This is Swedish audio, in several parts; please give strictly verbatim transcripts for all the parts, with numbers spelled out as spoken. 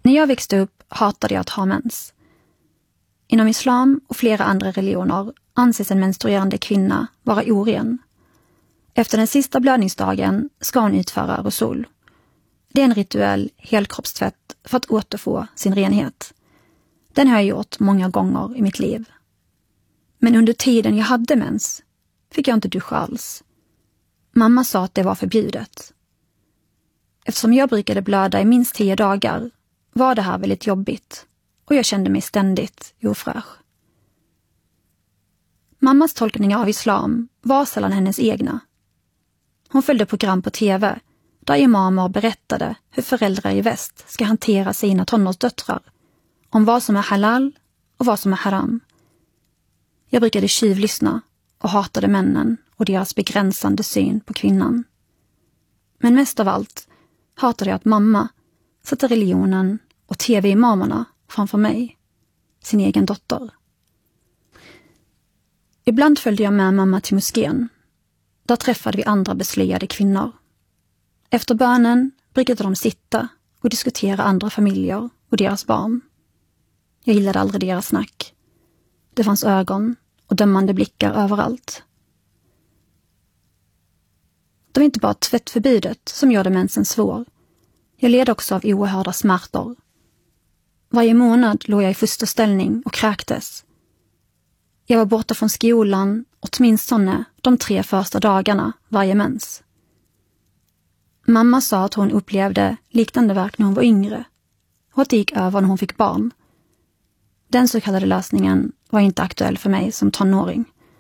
När jag växte upp hatade jag att ha mens. Inom islam och flera andra religioner anses en menstruerande kvinna vara oren. Efter den sista blödningsdagen ska hon utföra rusul. Det är en rituell helkroppstvätt för att återfå sin renhet. Den har jag gjort många gånger i mitt liv. Men under tiden jag hade mens fick jag inte duscha alls. Mamma sa att det var förbjudet. Eftersom jag brukade blöda i minst tio dagar var det här väldigt jobbigt och jag kände mig ständigt ofräsch. Mammas tolkning av islam var sällan hennes egna. Hon följde program på tv där imamer berättade hur föräldrar i väst ska hantera sina tonårsdöttrar, om vad som är halal och vad som är haram. Jag brukade tjuvlyssna och hatade männen och deras begränsande syn på kvinnan. Men mest av allt hatade jag att mamma satte religionen och tv-imamerna framför mig, sin egen dotter. Ibland följde jag med mamma till moskén. Där träffade vi andra beslöjade kvinnor. Efter bönen brukade de sitta och diskutera andra familjer och deras barn. Jag gillade aldrig deras snack. Det fanns ögon och dömande blickar överallt. Det var inte bara tvättförbudet som gjorde mensen svår. Jag led också av oerhörda smärtor. Varje månad låg jag i fosterställning och kräktes. Jag var borta från skolan åtminstone de tre första dagarna varje mens. Mamma sa att hon upplevde liknande verk när hon var yngre och att det gick över när hon fick barn. Den så kallade lösningen var inte aktuell för mig som tonåring.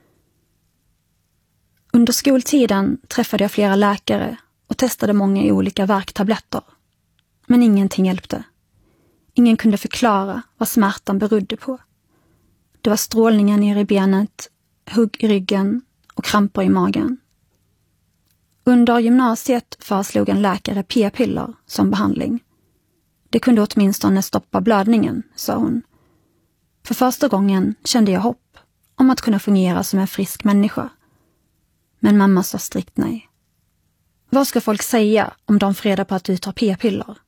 Under skoltiden träffade jag flera läkare och testade många olika värktabletter. Men ingenting hjälpte. Ingen kunde förklara vad smärtan berodde på. Det var strålningar ner i benet, hugg i ryggen och krampor i magen. Under gymnasiet föreslog en läkare p-piller som behandling. Det kunde åtminstone stoppa blödningen, sa hon. För första gången kände jag hopp om att kunna fungera som en frisk människa. Men mamma sa strikt nej. Vad ska folk säga om de får reda på att du tar p-piller?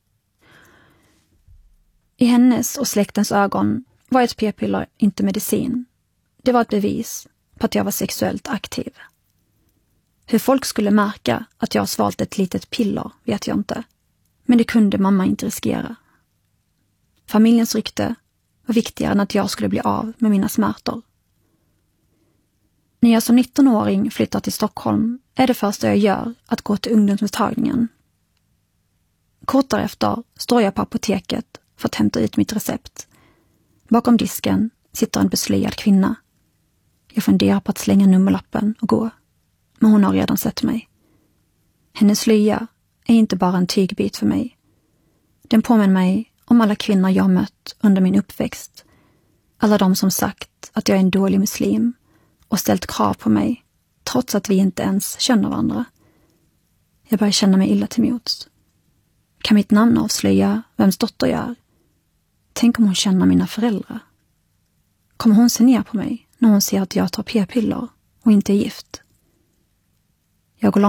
I hennes och släktens ögon var ett p-piller inte medicin. Det var ett bevis på att jag var sexuellt aktiv. Hur folk skulle märka att jag svalt ett litet piller vet jag inte. Men det kunde mamma inte riskera. Familjens rykte var viktigare än att jag skulle bli av med mina smärtor. När jag som nittonåring flyttar till Stockholm är det första jag gör att gå till ungdomsmottagningen. Kort därefter står jag på apoteket för att hämta ut mitt recept. Bakom disken sitter en beslöjad kvinna. Jag funderar på att slänga nummerlappen och gå. Men hon har redan sett mig. Hennes slöja är inte bara en tygbit för mig. Den påminner mig om alla kvinnor jag mött under min uppväxt. Alla de som sagt att jag är en dålig muslim och ställt krav på mig trots att vi inte ens känner varandra. Jag börjar känna mig illa till mots. Kan mitt namn avslöja vems dotter jag är? Tänk om hon känner mina föräldrar. Kommer hon se ner på mig när hon ser att jag tar p-piller och inte är gift? Jag går långt